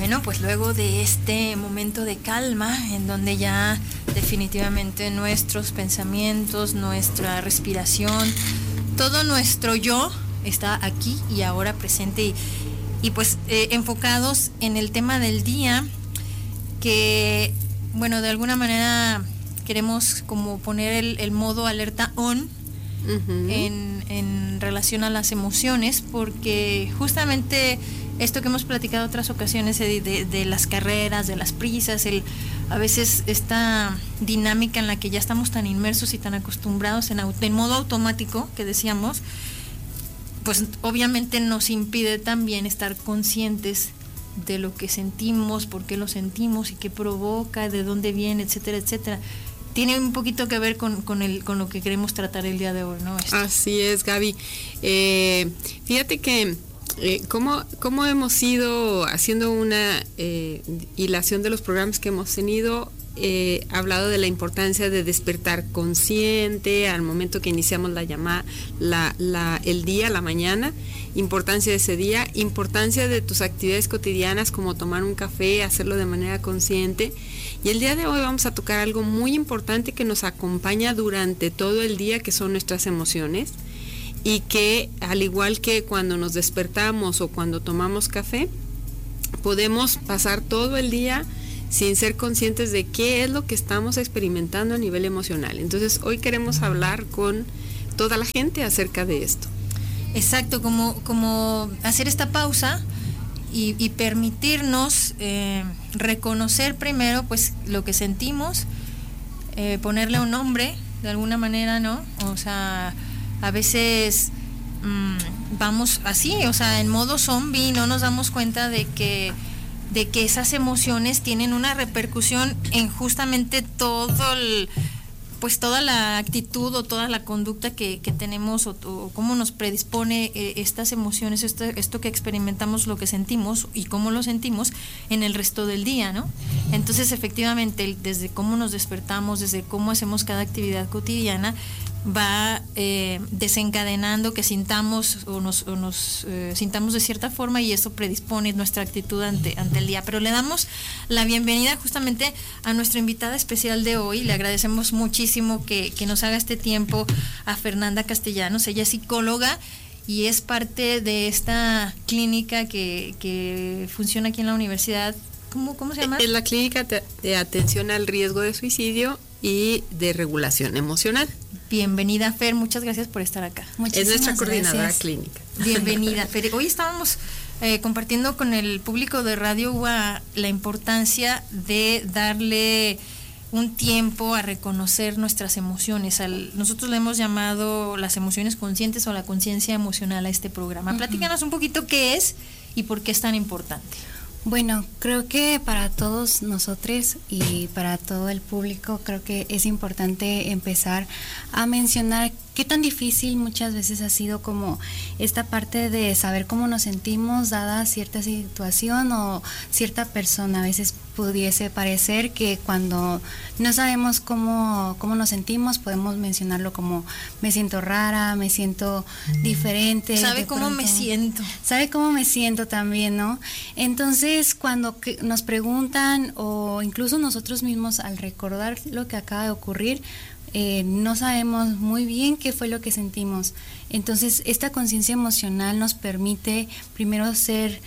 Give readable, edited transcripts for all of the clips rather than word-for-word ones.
Bueno, pues luego de este momento de calma, en donde ya definitivamente nuestros pensamientos, nuestra respiración, todo nuestro yo está aquí y ahora presente y pues enfocados en el tema del día, que bueno, de alguna manera queremos como poner el modo alerta on en relación a las emociones, porque justamente esto que hemos platicado otras ocasiones de las carreras, de las prisas, a veces esta dinámica en la que ya estamos tan inmersos y tan acostumbrados en modo automático, que decíamos, pues obviamente nos impide también estar conscientes de lo que sentimos, por qué lo sentimos y qué provoca, de dónde viene, etcétera, etcétera. Tiene un poquito que ver con lo que queremos tratar el día de hoy, ¿no? Así es, Gaby. Fíjate que cómo hemos ido haciendo una hilación de los programas que hemos tenido, hablado de la importancia de despertar consciente al momento que iniciamos el día, la mañana, importancia de ese día, importancia de tus actividades cotidianas como tomar un café, hacerlo de manera consciente. Y el día de hoy vamos a tocar algo muy importante que nos acompaña durante todo el día, que son nuestras emociones, y que al igual que cuando nos despertamos o cuando tomamos café, podemos pasar todo el día sin ser conscientes de qué es lo que estamos experimentando a nivel emocional. Entonces hoy queremos hablar con toda la gente acerca de esto. Exacto, como hacer esta pausa y permitirnos reconocer primero pues lo que sentimos, ponerle un nombre de alguna manera, ¿no? O sea, a veces vamos así, o sea, en modo zombie, no nos damos cuenta de que esas emociones tienen una repercusión en justamente pues toda la actitud o toda la conducta que tenemos o cómo nos predispone estas emociones, esto que experimentamos, lo que sentimos y cómo lo sentimos en el resto del día, ¿no? Entonces, efectivamente, desde cómo nos despertamos, desde cómo hacemos cada actividad cotidiana, va desencadenando que sintamos o nos sintamos de cierta forma, y eso predispone nuestra actitud ante el día. Pero le damos la bienvenida justamente a nuestra invitada especial de hoy. Le agradecemos muchísimo que nos haga este tiempo a Fernanda Castellanos. Ella es psicóloga y es parte de esta clínica que funciona aquí en la universidad. ¿Cómo se llama? Es la clínica de atención al riesgo de suicidio y de regulación emocional. Bienvenida, Fer, muchas gracias por estar acá. Es nuestra coordinadora clínica. Bienvenida, Fer. Hoy estábamos compartiendo con el público de Radio UA la importancia de darle un tiempo a reconocer nuestras emociones. Nosotros le hemos llamado las emociones conscientes o la conciencia emocional a este programa. Platícanos un poquito qué es y por qué es tan importante. Bueno, creo que para todos nosotros y para todo el público, creo que es importante empezar a mencionar qué tan difícil muchas veces ha sido como esta parte de saber cómo nos sentimos dada cierta situación o cierta persona. A veces pudiese parecer que cuando no sabemos cómo nos sentimos, podemos mencionarlo como me siento rara, me siento diferente. ¿Sabe cómo me siento? Sabe cómo me siento también, ¿no? Entonces, cuando nos preguntan o incluso nosotros mismos al recordar lo que acaba de ocurrir, no sabemos muy bien qué fue lo que sentimos. Entonces, esta conciencia emocional nos permite primero ser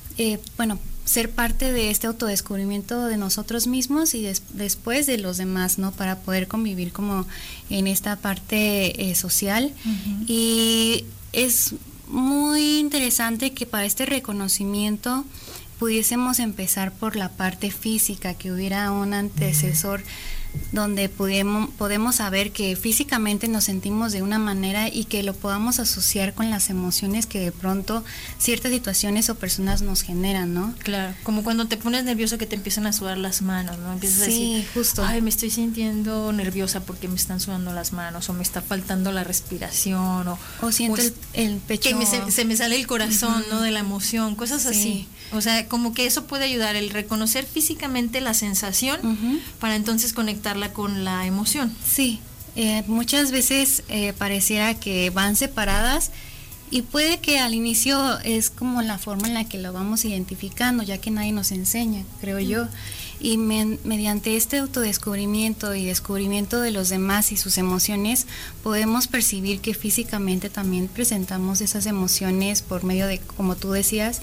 parte de este autodescubrimiento de nosotros mismos y después de los demás, ¿no? Para poder convivir como en esta parte social. Y es muy interesante que para este reconocimiento pudiésemos empezar por la parte física, que hubiera un antecesor donde podemos saber que físicamente nos sentimos de una manera y que lo podamos asociar con las emociones que de pronto ciertas situaciones o personas nos generan, ¿no? Claro, como cuando te pones nervioso que te empiezan a sudar las manos, ¿no? Empiezas a decir, justo. Ay, me estoy sintiendo nerviosa porque me están sudando las manos, o me está faltando la respiración, o siento el pecho. Que se me sale el corazón, ¿no? De la emoción, cosas así. O sea, como que eso puede ayudar, el reconocer físicamente la sensación para entonces conectarla con la emoción. Sí, muchas veces pareciera que van separadas Y puede que al inicio es como la forma en la que lo vamos identificando, ya que nadie nos enseña, creo yo. Y mediante este autodescubrimiento y descubrimiento de los demás y sus emociones, podemos percibir que físicamente también presentamos esas emociones por medio de, como tú decías,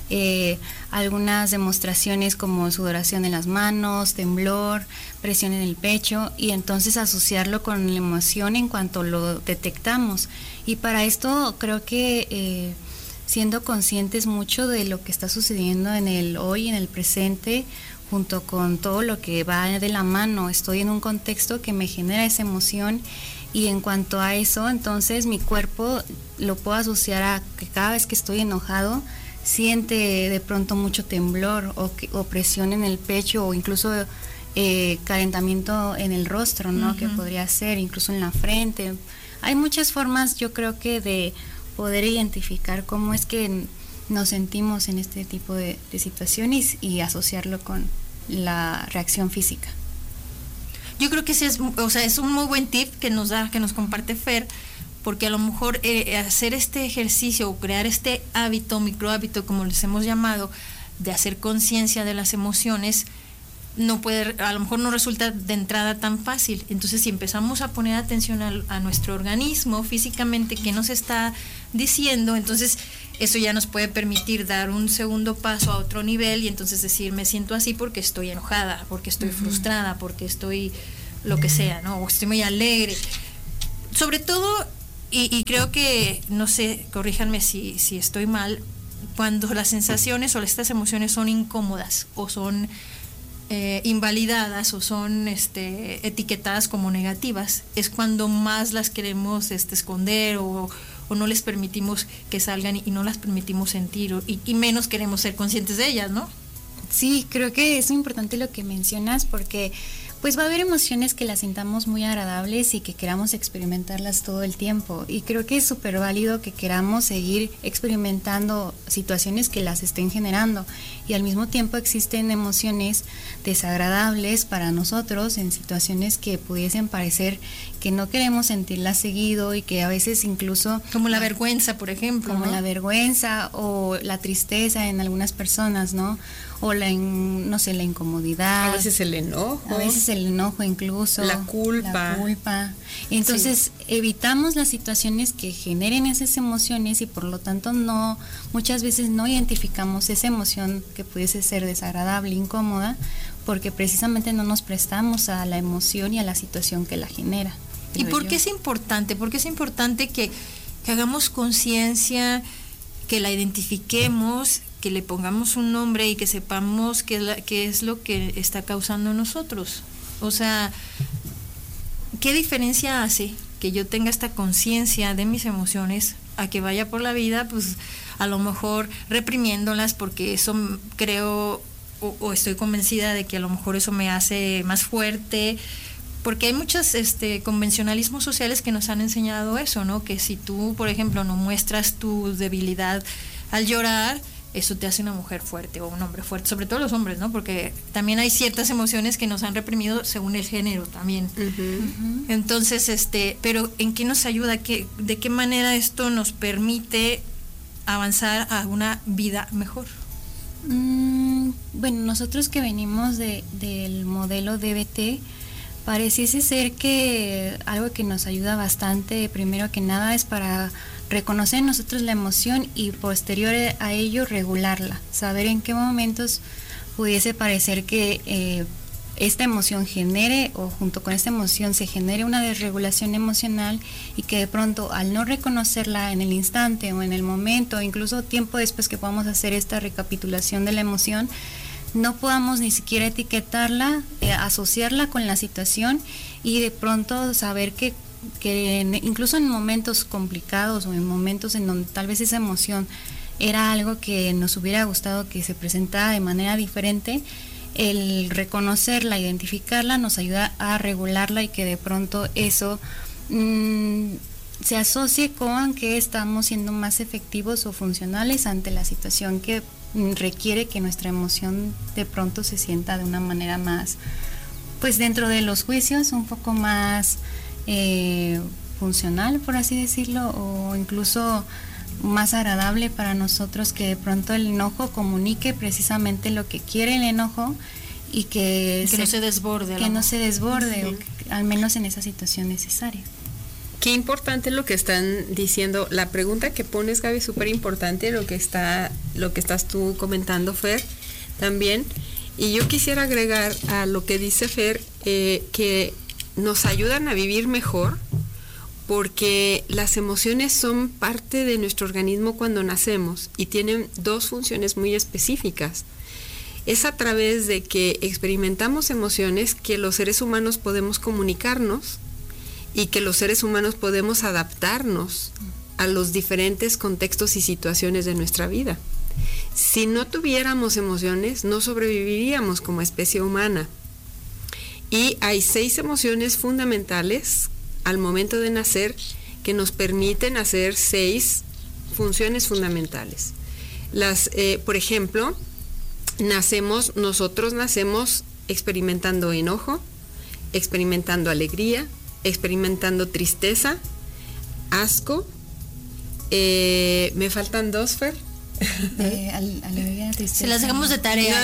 algunas demostraciones como sudoración en las manos, temblor, presión en el pecho, y entonces asociarlo con la emoción en cuanto lo detectamos. Y para esto creo que siendo conscientes mucho de lo que está sucediendo en el hoy, en el presente, junto con todo lo que va de la mano, estoy en un contexto que me genera esa emoción, y en cuanto a eso, entonces mi cuerpo lo puedo asociar a que cada vez que estoy enojado, siente de pronto mucho temblor o presión en el pecho, o incluso calentamiento en el rostro, ¿no? Uh-huh. Que podría ser, incluso en la frente. Hay muchas formas, yo creo que de poder identificar cómo es que nos sentimos en este tipo de situaciones y asociarlo con la reacción física. Yo creo que sí es un muy buen tip que nos comparte Fer, porque a lo mejor hacer este ejercicio o crear este hábito, microhábito, como les hemos llamado, de hacer conciencia de las emociones, a lo mejor no resulta de entrada tan fácil. Entonces, si empezamos a poner atención a nuestro organismo físicamente, qué nos está diciendo, entonces eso ya nos puede permitir dar un segundo paso a otro nivel, y entonces decir, me siento así porque estoy enojada, porque estoy frustrada, porque estoy lo que sea, ¿no? O estoy muy alegre. Sobre todo, y creo que, no sé, corríjanme si estoy mal, cuando las sensaciones o estas emociones son incómodas o son invalidadas o son etiquetadas como negativas, es cuando más las queremos esconder o no les permitimos que salgan y no las permitimos sentir y menos queremos ser conscientes de ellas, ¿no? Sí, creo que es importante lo que mencionas, porque pues va a haber emociones que las sintamos muy agradables y que queramos experimentarlas todo el tiempo, y creo que es súper válido que queramos seguir experimentando situaciones que las estén generando, y al mismo tiempo existen emociones desagradables para nosotros en situaciones que pudiesen parecer que no queremos sentirlas seguido, y que a veces incluso como la vergüenza, por ejemplo, como ¿no? La vergüenza o la tristeza en algunas personas, ¿no? O la incomodidad, a veces el enojo incluso, la culpa. Entonces evitamos las situaciones que generen esas emociones, y por lo tanto muchas veces no identificamos esa emoción que pudiese ser desagradable, incómoda, porque precisamente no nos prestamos a la emoción y a la situación que la genera. ¿Y por qué es importante? Porque es importante que hagamos conciencia, que la identifiquemos, que le pongamos un nombre y que sepamos qué es lo que está causando en nosotros. O sea, ¿qué diferencia hace que yo tenga esta conciencia de mis emociones a que vaya por la vida, pues a lo mejor reprimiéndolas, porque eso creo o estoy convencida de que a lo mejor eso me hace más fuerte? Porque hay muchos convencionalismos sociales que nos han enseñado eso, ¿no? Que si tú, por ejemplo, no muestras tu debilidad al llorar, eso te hace una mujer fuerte o un hombre fuerte, sobre todo los hombres, ¿no? Porque también hay ciertas emociones que nos han reprimido según el género también. Uh-huh. Entonces, pero ¿en qué nos ayuda? ¿De qué manera esto nos permite avanzar a una vida mejor? Bueno, nosotros que venimos del modelo DBT, pareciese ser que algo que nos ayuda bastante, primero que nada, es para reconocer nosotros la emoción y posterior a ello regularla, saber en qué momentos pudiese parecer que esta emoción genere, o junto con esta emoción se genere una desregulación emocional, y que de pronto al no reconocerla en el instante o en el momento, incluso tiempo después que podamos hacer esta recapitulación de la emoción, no podamos ni siquiera etiquetarla, asociarla con la situación, y de pronto saber que incluso en momentos complicados o en momentos en donde tal vez esa emoción era algo que nos hubiera gustado que se presentara de manera diferente, el reconocerla, identificarla, nos ayuda a regularla, y que de pronto eso se asocie con que estamos siendo más efectivos o funcionales ante la situación que requiere que nuestra emoción de pronto se sienta de una manera más, pues dentro de los juicios, un poco más funcional, por así decirlo, o incluso más agradable para nosotros, que de pronto el enojo comunique precisamente lo que quiere el enojo y que no se desborde. Que no se desborde, o que, al menos en esa situación necesaria. Qué importante lo que están diciendo. La pregunta que pones, Gaby, es súper importante, lo que estás tú comentando, Fer, también. Y yo quisiera agregar a lo que dice Fer, que nos ayudan a vivir mejor, porque las emociones son parte de nuestro organismo cuando nacemos y tienen dos funciones muy específicas. Es a través de que experimentamos emociones que los seres humanos podemos comunicarnos y que los seres humanos podemos adaptarnos a los diferentes contextos y situaciones de nuestra vida. Si no tuviéramos emociones, no sobreviviríamos como especie humana. Y hay 6 emociones fundamentales al momento de nacer que nos permiten hacer 6 funciones fundamentales. Por ejemplo, nosotros nacemos experimentando enojo, experimentando alegría, experimentando tristeza, asco. Me faltan 2, Fer. Alegría, tristeza. Se las dejamos de tarea.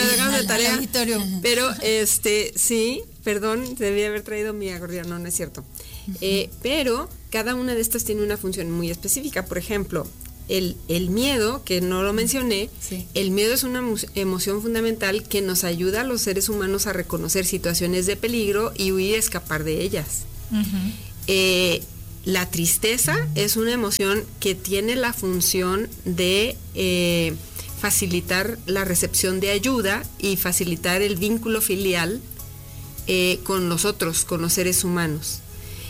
Pero sí, perdón, debí haber traído mi acordeón, no es cierto. Pero cada una de estas tiene una función muy específica. Por ejemplo, el miedo, que no lo mencioné, sí. El miedo es una emoción fundamental que nos ayuda a los seres humanos a reconocer situaciones de peligro y huir, escapar de ellas. Uh-huh. La tristeza es una emoción que tiene la función de facilitar la recepción de ayuda y facilitar el vínculo filial con los otros, con los seres humanos.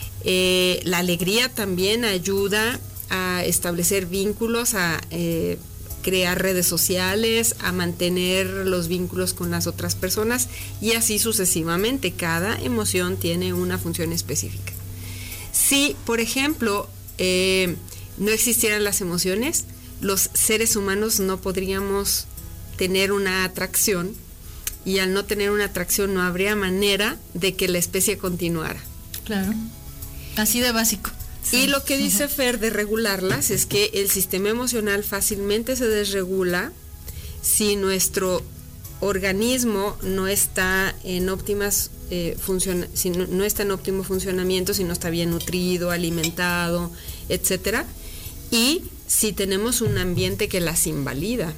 La alegría también ayuda a establecer vínculos, a crear redes sociales, a mantener los vínculos con las otras personas y así sucesivamente. Cada emoción tiene una función específica. Si, por ejemplo, no existieran las emociones, los seres humanos no podríamos tener una atracción, y al no tener una atracción no habría manera de que la especie continuara. Claro, así de básico. Sí. Y lo que dice Fer de regularlas es que el sistema emocional fácilmente se desregula si nuestro organismo no está en óptimas si no está en óptimo funcionamiento, si no está bien nutrido, alimentado, etcétera, y si tenemos un ambiente que las invalida.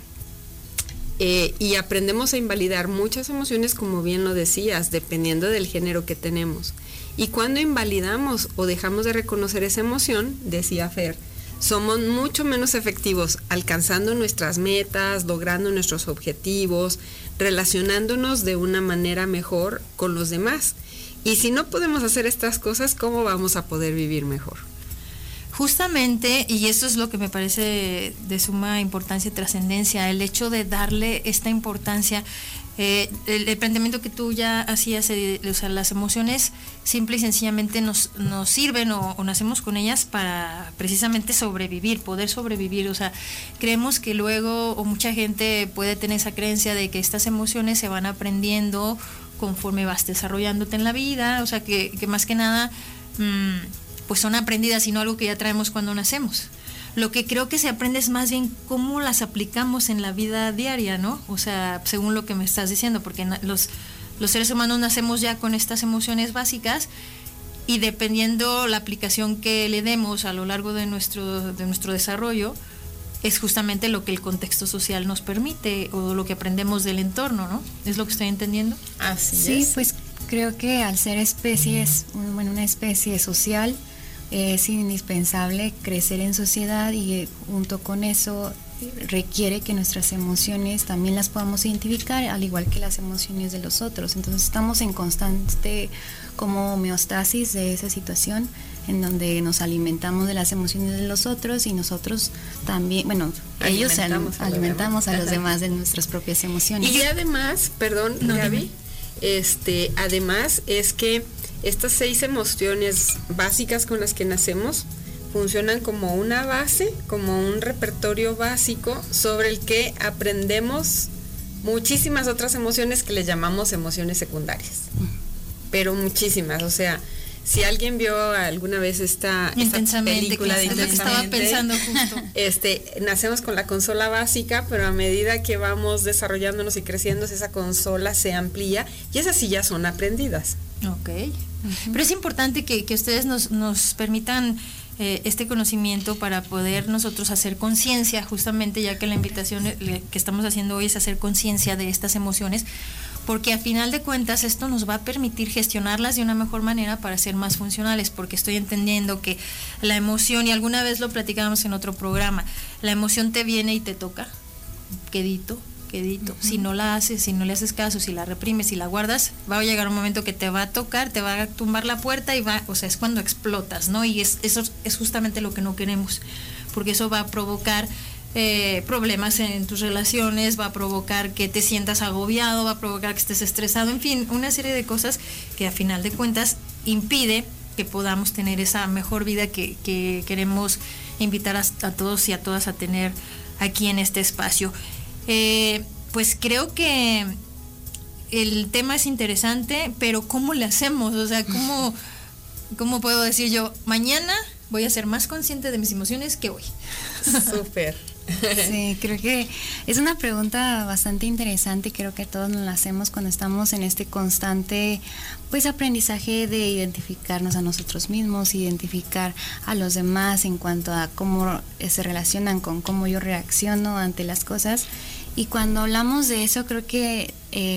Y aprendemos a invalidar muchas emociones, como bien lo decías, dependiendo del género que tenemos. Y cuando invalidamos o dejamos de reconocer esa emoción, decía Fer, somos mucho menos efectivos alcanzando nuestras metas, logrando nuestros objetivos, relacionándonos de una manera mejor con los demás. Y si no podemos hacer estas cosas, ¿cómo vamos a poder vivir mejor? Justamente, y eso es lo que me parece de suma importancia y trascendencia, el hecho de darle esta importancia, el planteamiento que tú ya hacías, o sea, las emociones simple y sencillamente nos sirven o nacemos con ellas para precisamente sobrevivir, poder sobrevivir. O sea, creemos que luego, o mucha gente puede tener esa creencia de que estas emociones se van aprendiendo conforme vas desarrollándote en la vida, o sea, que más que nada pues son aprendidas y no algo que ya traemos cuando nacemos. Lo que creo que se aprende es más bien cómo las aplicamos en la vida diaria, ¿no? O sea, según lo que me estás diciendo, porque los seres humanos nacemos ya con estas emociones básicas y dependiendo la aplicación que le demos a lo largo de nuestro desarrollo, es justamente lo que el contexto social nos permite o lo que aprendemos del entorno, ¿no? ¿Es lo que estoy entendiendo? Así es. Sí, pues creo que al ser especies, una especie social, es indispensable crecer en sociedad y junto con eso requiere que nuestras emociones también las podamos identificar, al igual que las emociones de los otros. Entonces estamos en constante como homeostasis de esa situación en donde nos alimentamos de las emociones de los otros y nosotros también, bueno, ellos alimentamos a los demás de nuestras propias emociones. Y además, perdón, Gaby, además es que estas 6 emociones básicas con las que nacemos funcionan como una base, como un repertorio básico sobre el que aprendemos muchísimas otras emociones que le llamamos emociones secundarias. Pero muchísimas, o sea, Si alguien vio alguna vez esta película de es lo que estaba pensando justo. Nacemos con la consola básica, pero a medida que vamos desarrollándonos y creciendo, esa consola se amplía y esas sí ya son aprendidas. Ok. Pero es importante que ustedes nos permitan este conocimiento para poder nosotros hacer conciencia, justamente, ya que la invitación que estamos haciendo hoy es hacer conciencia de estas emociones, porque a final de cuentas esto nos va a permitir gestionarlas de una mejor manera para ser más funcionales, porque estoy entendiendo que la emoción, y alguna vez lo platicábamos en otro programa, la emoción te viene y te toca, quedito. Si no la haces, si no le haces caso, si la reprimes, si la guardas, va a llegar un momento que te va a tocar, te va a tumbar la puerta y es cuando explotas, ¿no? Y eso es justamente lo que no queremos, porque eso va a provocar problemas en tus relaciones, va a provocar que te sientas agobiado, va a provocar que estés estresado, en fin, una serie de cosas que a final de cuentas impide que podamos tener esa mejor vida que queremos invitar a todos y a todas a tener aquí en este espacio. Pues creo que el tema es interesante, pero ¿cómo le hacemos? O sea, ¿cómo puedo decir yo, mañana voy a ser más consciente de mis emociones que hoy? Súper. Sí, creo que es una pregunta bastante interesante y creo que todos nos la hacemos cuando estamos en este constante aprendizaje de identificarnos a nosotros mismos, identificar a los demás en cuanto a cómo se relacionan con cómo yo reacciono ante las cosas. Y cuando hablamos de eso, creo que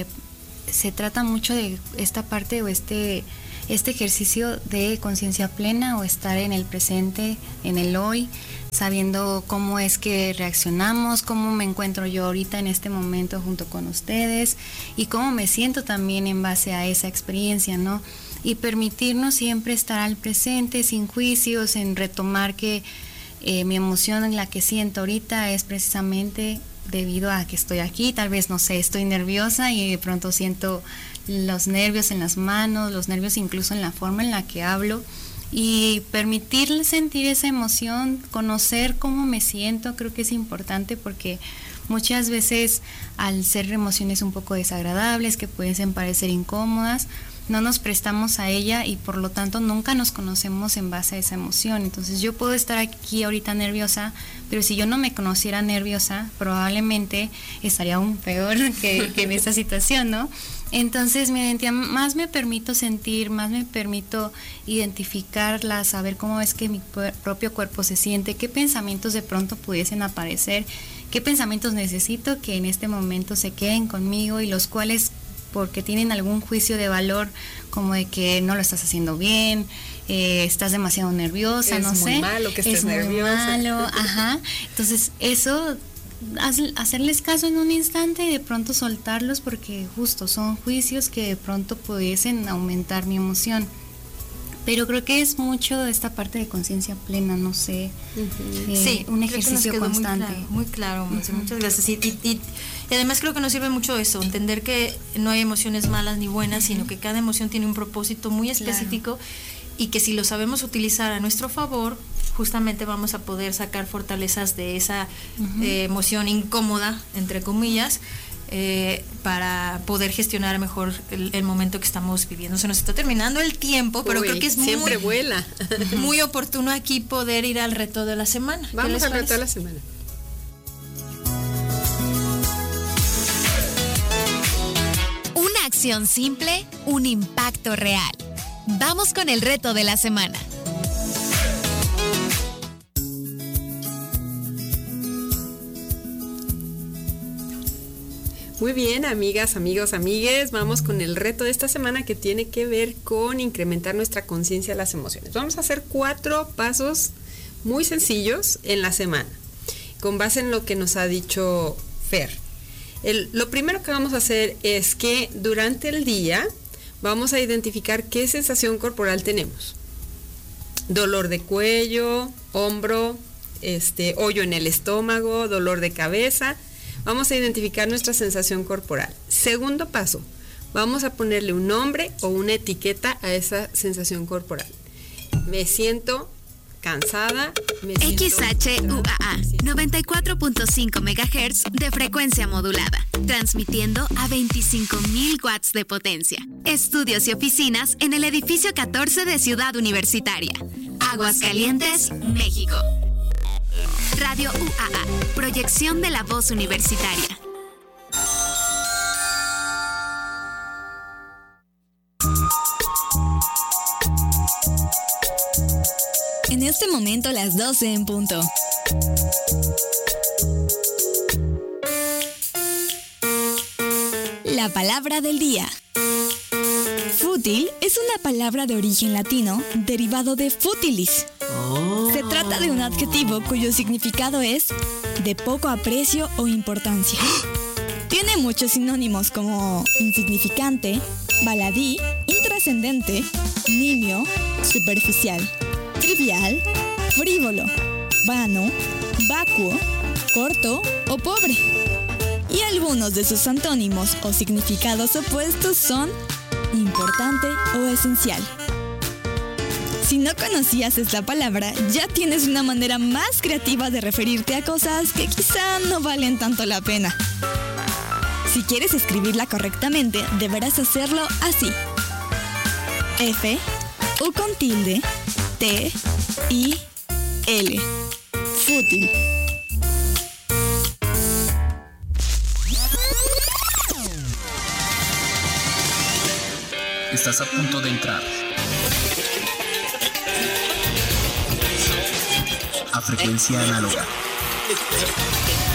se trata mucho de esta parte o este ejercicio de conciencia plena o estar en el presente, en el hoy, sabiendo cómo es que reaccionamos, cómo me encuentro yo ahorita en este momento junto con ustedes y cómo me siento también en base a esa experiencia, ¿no? Y permitirnos siempre estar al presente, sin juicios, en retomar que mi emoción en la que siento ahorita es precisamente debido a que estoy aquí, tal vez, no sé, estoy nerviosa y de pronto siento los nervios en las manos, los nervios incluso en la forma en la que hablo, y permitirle sentir esa emoción, conocer cómo me siento, creo que es importante porque muchas veces al ser emociones un poco desagradables, que pueden parecer incómodas, no nos prestamos a ella y por lo tanto nunca nos conocemos en base a esa emoción. Entonces yo puedo estar aquí ahorita nerviosa, pero si yo no me conociera nerviosa, probablemente estaría aún peor que en esta situación, ¿no? Entonces más me permito sentir, más me permito identificarla, saber cómo es que mi propio cuerpo se siente, qué pensamientos de pronto pudiesen aparecer, qué pensamientos necesito que en este momento se queden conmigo y los cuales porque tienen algún juicio de valor como de que no lo estás haciendo bien, estás demasiado nerviosa, no sé. Es muy malo que estés nerviosa. Es muy malo, ajá. Entonces eso, hacerles caso en un instante y de pronto soltarlos porque justo son juicios que de pronto pudiesen aumentar mi emoción. Pero creo que es mucho de esta parte de conciencia plena, no sé, sí, un ejercicio constante. Muy claro, Monse, muchas gracias. Y además creo que nos sirve mucho eso, entender que no hay emociones malas ni buenas, sino que cada emoción tiene un propósito muy específico, y que si lo sabemos utilizar a nuestro favor, justamente vamos a poder sacar fortalezas de esa emoción incómoda, entre comillas, para poder gestionar mejor el momento que estamos viviendo. Se nos está terminando el tiempo, pero creo que es siempre vuela. Muy oportuno aquí poder ir al reto de la semana. Vamos al reto de la semana. Una acción simple, un impacto real. Vamos con el reto de la semana. Muy bien, amigas, amigos, amigues, vamos con el reto de esta semana que tiene que ver con incrementar nuestra conciencia de las emociones. Vamos a hacer 4 pasos muy sencillos en la semana, con base en lo que nos ha dicho Fer. Lo primero que vamos a hacer es que durante el día vamos a identificar qué sensación corporal tenemos. Dolor de cuello, hombro, hoyo en el estómago, dolor de cabeza. Vamos a identificar nuestra sensación corporal. Segundo paso, vamos a ponerle un nombre o una etiqueta a esa sensación corporal. Me siento cansada. XHUAA 94.5 MHz de frecuencia modulada, transmitiendo a 25,000 watts de potencia. Estudios y oficinas en el edificio 14 de Ciudad Universitaria, Aguascalientes, México. Radio UAA, proyección de la voz universitaria. En este momento las 12 en punto. La palabra del día. Fútil es una palabra de origen latino derivado de futilis. Se trata de un adjetivo cuyo significado es de poco aprecio o importancia. Tiene muchos sinónimos como insignificante, baladí, intrascendente, nimio, superficial, trivial, frívolo, vano, vacuo, corto o pobre. Y algunos de sus antónimos o significados opuestos son importante o esencial. Si no conocías esta palabra, ya tienes una manera más creativa de referirte a cosas que quizá no valen tanto la pena. Si quieres escribirla correctamente, deberás hacerlo así. F, U con tilde, T, I, L. Fútil. Estás a punto de entrar a frecuencia análoga.